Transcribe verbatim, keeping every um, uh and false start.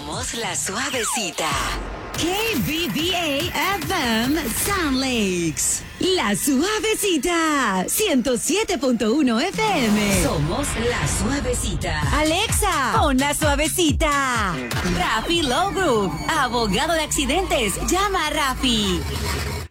Somos la suavecita. K B B A F M Sound Lakes. La suavecita. ciento siete punto uno F M. Somos la suavecita. Alexa, pon la suavecita. Rafi Low Group, abogado de accidentes. Llama a Rafi.